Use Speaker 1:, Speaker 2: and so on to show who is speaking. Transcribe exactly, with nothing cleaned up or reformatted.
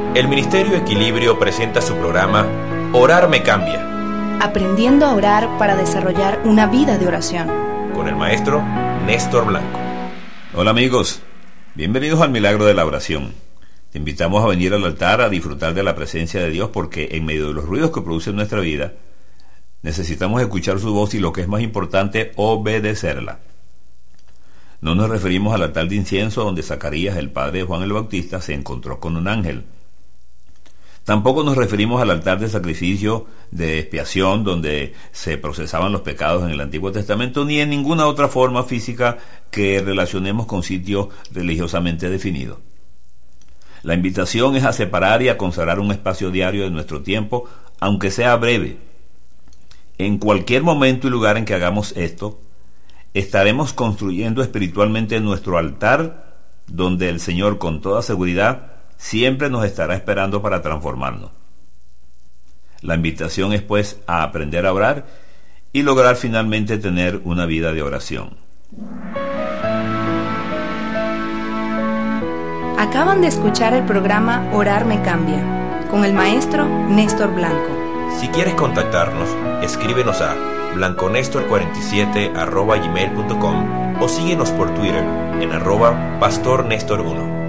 Speaker 1: El Ministerio Equilibrio presenta su programa Orar me cambia,
Speaker 2: aprendiendo a orar para desarrollar una vida de oración,
Speaker 1: con el maestro Néstor Blanco.
Speaker 3: Hola amigos, bienvenidos al Milagro de la Oración. Te invitamos a venir al altar a disfrutar de la presencia de Dios, porque en medio de los ruidos que produce nuestra vida, necesitamos escuchar su voz y, lo que es más importante, obedecerla. No nos referimos al altar de incienso donde Zacarías, el padre de Juan el Bautista, se encontró con un ángel. Tampoco nos referimos al altar de sacrificio de expiación donde se procesaban los pecados en el Antiguo Testamento, ni en ninguna otra forma física que relacionemos con sitio religiosamente definido. La invitación es a separar y a consagrar un espacio diario de nuestro tiempo, aunque sea breve. En cualquier momento y lugar en que hagamos esto, estaremos construyendo espiritualmente nuestro altar, donde el Señor, con toda seguridad, siempre nos estará esperando para transformarnos. La invitación es, pues, a aprender a orar y lograr finalmente tener una vida de oración.
Speaker 2: Acaban de escuchar el programa Orar me cambia, con el maestro Néstor Blanco.
Speaker 1: Si quieres contactarnos, escríbenos a blanconestor cuarenta y siete arroba gmail punto com o síguenos por Twitter en arroba pastor nestor uno.